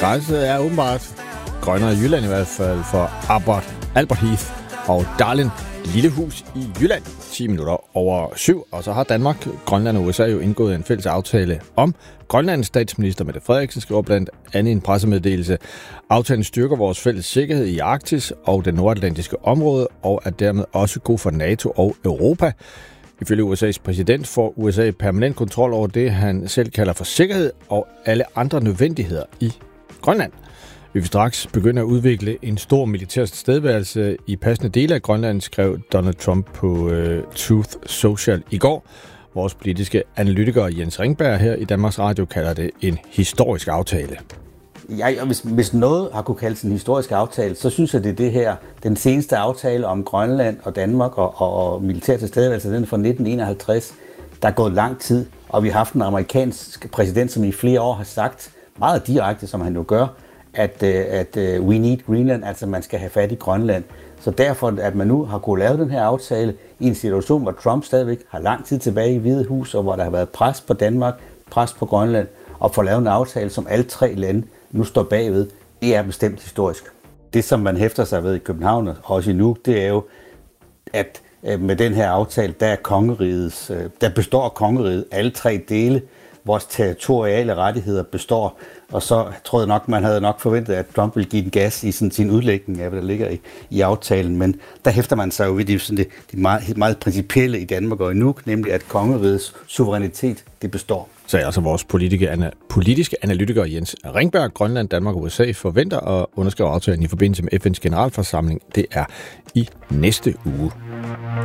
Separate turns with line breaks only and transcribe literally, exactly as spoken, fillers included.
Græsset er åbenbart grønnere i Jylland i hvert fald for Albert, Albert Heath og Darlin Lille Hus i Jylland. ti minutter over syv, og så har Danmark, Grønland og U S A jo indgået en fælles aftale om Grønlands statsminister Mette Frederiksen skriver blandt andet en pressemeddelelse. Aftalen styrker vores fælles sikkerhed i Arktis og det nordatlantiske område, og er dermed også god for NATO og Europa. Ifølge U S A's præsident får U S A permanent kontrol over det, han selv kalder for sikkerhed og alle andre nødvendigheder i Grønland. Vi vil straks begynde at udvikle en stor militær tilstedeværelse i passende dele af Grønland, skrev Donald Trump på uh, Truth Social i går. Vores politiske analytiker Jens Ringberg her i Danmarks Radio kalder det en historisk aftale.
Ja, hvis, hvis noget har kunne kaldes en historisk aftale, så synes jeg, det er det her. Den seneste aftale om Grønland og Danmark og, og, og militær tilstedeværelse, den er fra nitten enoghalvtreds. Der er gået lang tid, og vi har haft en amerikansk præsident, som i flere år har sagt, meget direkte, som han nu gør, at, at uh, we need Greenland, altså man skal have fat i Grønland. Så derfor, at man nu har kunnet lave den her aftale i en situation, hvor Trump stadigvæk har lang tid tilbage i Hvide Hus, og hvor der har været pres på Danmark, pres på Grønland, og få lavet en aftale, som alle tre lande nu står bagved, det er bestemt historisk. Det, som man hæfter sig ved i København og også i Nuuk, det er jo, at med den her aftale, der, er kongerigets, der består kongeriget alle tre dele. Vores territoriale rettigheder består, og så tror jeg nok, man havde nok forventet, at Trump ville give den gas i sådan, sin udlægning af, hvad der ligger i, i aftalen. Men der hæfter man sig jo ved det, sådan det, det meget, meget principielle i Danmark og i Nuuk, nemlig at kongerigets suverænitet, det består.
Så er altså vores politiske, politiske analytiker Jens Ringberg, Grønland, Danmark og U S A forventer at underskrive aftalen i forbindelse med F N's generalforsamling. Det er i næste uge.